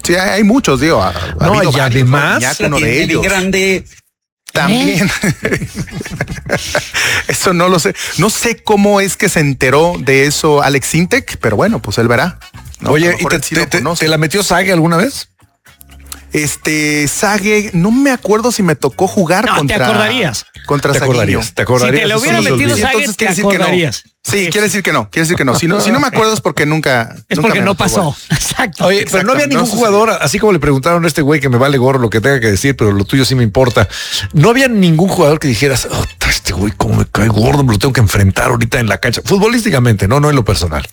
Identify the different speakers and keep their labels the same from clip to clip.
Speaker 1: Sí, hay muchos, digo.
Speaker 2: No, y además,
Speaker 1: uno de ellos.
Speaker 3: Grande.
Speaker 1: También. Eso no lo sé. No sé cómo es que se enteró de eso Alex Sintek, pero bueno, pues él verá. ¿No?
Speaker 2: Oye, ¿y te la metió Sague alguna vez?
Speaker 1: Sague, no me acuerdo si me tocó jugar contra.
Speaker 4: Te acordarías.
Speaker 1: Contra Saguinho.
Speaker 2: Te acordarías.
Speaker 4: Si te lo hubiera metido Sague, te acordarías.
Speaker 1: Sí, quiere decir que no. Si no me acuerdo es porque nunca.
Speaker 4: Es porque no pasó. Exacto.
Speaker 2: Oye, pero no había ningún jugador, así como le preguntaron a este güey que me vale gorro lo que tenga que decir, pero lo tuyo sí me importa. No había ningún jugador que dijeras, este güey cómo me cae gordo, me lo tengo que enfrentar ahorita en la cancha. Futbolísticamente, no en lo personal.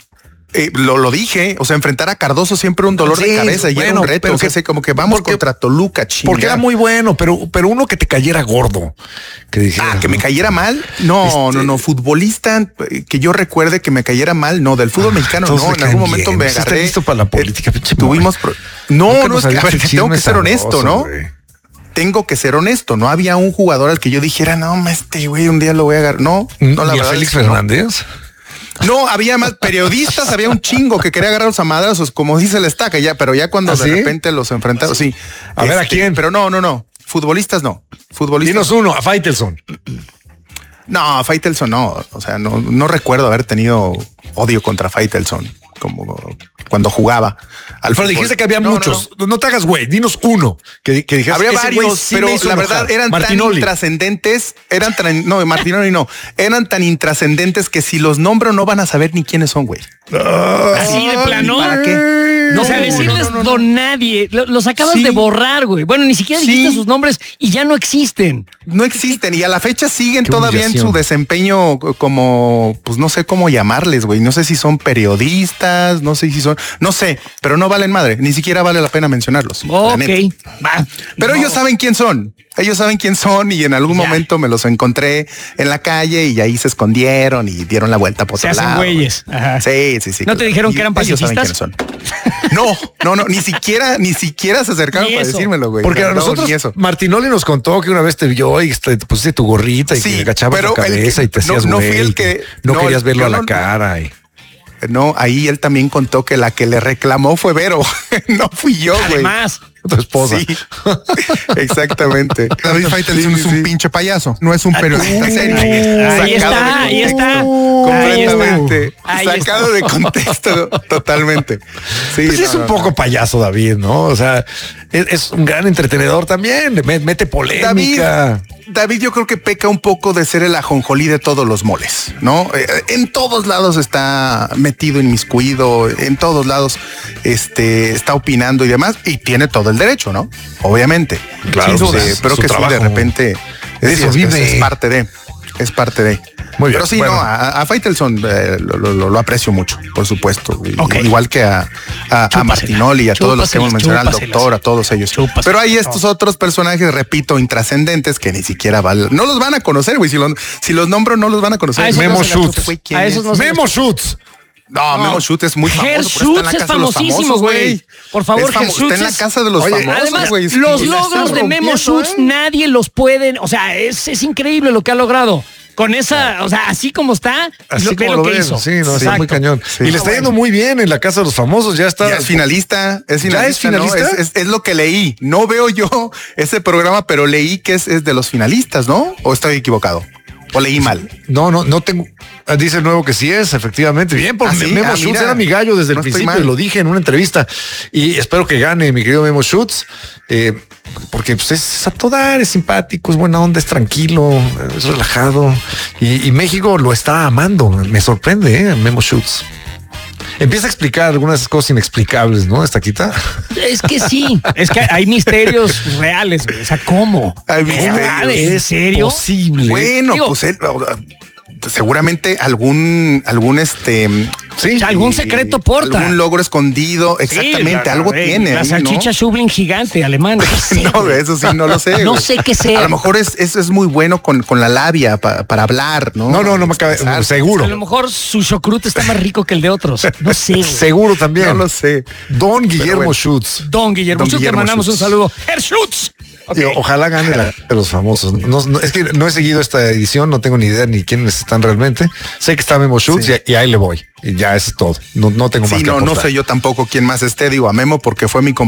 Speaker 1: Lo dije, o sea, enfrentar a Cardoso siempre un dolor de cabeza y era un reto, pero como que vamos contra Toluca, chingada.
Speaker 2: Porque era muy bueno, pero uno que te cayera gordo. Que dijera,
Speaker 1: que me cayera mal. No, futbolista que yo recuerde que me cayera mal. No, del fútbol mexicano no. En algún momento me agarré.
Speaker 2: ¿Estás listo para la política?
Speaker 1: Tuvimos. No, es que tengo que ser honesto, ¿no? Tengo que ser honesto. No había un jugador al que yo dijera, no, este güey un día lo voy a agarrar. No, la verdad.
Speaker 2: Félix Fernández.
Speaker 1: No, había más periodistas, había un chingo que quería agarrar los amadrazos, como dice el Estaca, pero ya cuando de repente los enfrentaron, sí.
Speaker 2: A ver, ¿a quién?
Speaker 1: Pero no. Futbolistas no.
Speaker 2: Dinos uno, a Faitelson.
Speaker 1: No, a Faitelson no. O sea, no recuerdo haber tenido odio contra Faitelson como cuando jugaba.
Speaker 2: Pero dijiste que había muchos. No te hagas güey, dinos uno que dijeras.
Speaker 1: Habría varios, pero la verdad eran Martinoli. Tan intrascendentes. Martinoli no. Eran tan intrascendentes que si los nombro no van a saber ni quiénes son, güey.
Speaker 4: Así de plano.
Speaker 1: ¿Para qué?
Speaker 4: No, o sea, decirles don nadie. Los acabas de borrar, güey. Bueno, ni siquiera dijiste sus nombres y ya no existen.
Speaker 1: No existen y a la fecha siguen todavía en su desempeño como, pues no sé cómo llamarles, güey. No sé si son periodistas, no sé si son, no sé, pero no valen madre. Ni siquiera vale la pena mencionarlos.
Speaker 4: Ok.
Speaker 1: Pero ellos saben quién son. Ellos saben quién son y en algún momento me los encontré en la calle y ahí se escondieron y dieron la vuelta por otro lado.
Speaker 4: Se hacen güeyes. Ajá.
Speaker 1: Sí.
Speaker 4: ¿No te dijeron que eran pacifistas?
Speaker 1: Ellos saben quiénes son. No, ni siquiera se acercaron para decírmelo, güey.
Speaker 2: Porque a nosotros Martinoli nos contó que una vez te vio y te pusiste tu gorrita y te agachabas la cabeza y te hacías güey. No fui el que no querías verlo a la cara.
Speaker 1: No, ahí él también contó que la que le reclamó fue Vero. No fui yo, güey.
Speaker 4: Además,
Speaker 2: tu esposa.
Speaker 1: Sí, exactamente. David Faitelson es un pinche payaso, no es un periodista serio.
Speaker 4: Ahí está.
Speaker 1: Completamente. Sacado de contexto totalmente. Sí,
Speaker 2: pues es un poco payaso, David, ¿no? O sea, es un gran entretenedor también. Mete polémica.
Speaker 1: David, yo creo que peca un poco de ser el ajonjolí de todos los moles, ¿no? En todos lados está metido, inmiscuido, en todos lados está opinando y demás, y tiene todo el derecho, ¿no? Obviamente.
Speaker 2: Claro,
Speaker 1: pero que sí, de repente es parte de.
Speaker 2: Muy bien.
Speaker 1: Pero sí, a Faitelson lo aprecio mucho, por supuesto.
Speaker 4: Okay.
Speaker 1: Igual que a Martinoli, a todos los que hemos mencionado, al doctor, a todos ellos. Pero hay estos otros personajes, repito, intrascendentes que ni siquiera no los van a conocer, güey. Si los nombro, no los van a conocer.
Speaker 2: Memo Schutz. Memo Schutz.
Speaker 1: No, Memo Schutz es muy famoso.
Speaker 4: Schutz es famosísimo, güey. Por favor,
Speaker 1: está en la casa de los famosos.
Speaker 4: Además, los logros de Memo Schutz nadie los puede. O sea, es increíble lo que ha logrado. Con esa, o sea, así como está,
Speaker 2: así como lo que hizo. Sí, está muy cañón. Sí. Y le está yendo muy bien en la casa de los famosos. Ya es finalista.
Speaker 1: ¿Ya es finalista? ¿No? Es lo que leí. No veo yo ese programa, pero leí que es de los finalistas, ¿no? ¿O estoy equivocado? ¿O leí mal?
Speaker 2: No tengo. Dice el nuevo que sí es, efectivamente. Bien, por Memo Schutz era mi gallo desde el principio, lo dije en una entrevista. Y espero que gane mi querido Memo Schutz. Porque pues, es a todo dar, es simpático, es buena onda, es tranquilo, es relajado. Y México lo está amando. Me sorprende, Memo Schutz. Empieza a explicar algunas cosas inexplicables, ¿no? Esta quita.
Speaker 4: Es que sí, es que hay misterios reales, güey. O sea, ¿cómo?
Speaker 1: Hay misterios.
Speaker 4: ¿En serio?
Speaker 2: Posible.
Speaker 1: Bueno, pues seguramente algún
Speaker 4: algún secreto porta,
Speaker 1: algún logro escondido, exactamente, algo tiene.
Speaker 4: La salchicha Schublin gigante alemana.
Speaker 1: No, eso sí no lo sé.
Speaker 4: No sé qué sea.
Speaker 1: A lo mejor es muy bueno con la labia para hablar, ¿no?
Speaker 2: No me cabe, seguro.
Speaker 4: A lo mejor su chocrut está más rico que el de otros. No sé.
Speaker 2: Seguro también.
Speaker 1: No lo sé.
Speaker 2: Don Guillermo Schutz.
Speaker 4: Don Guillermo Schutz, te mandamos un saludo. Herr Schutz.
Speaker 2: Okay. Ojalá gane de los famosos. Es que no he seguido esta edición, no tengo ni idea ni quiénes están realmente. Sé que está Memo Schutz y ahí le voy. Y ya eso es todo. No tengo más que aportar.
Speaker 1: No sé yo tampoco quién más esté. Digo a Memo porque fue mi compañero.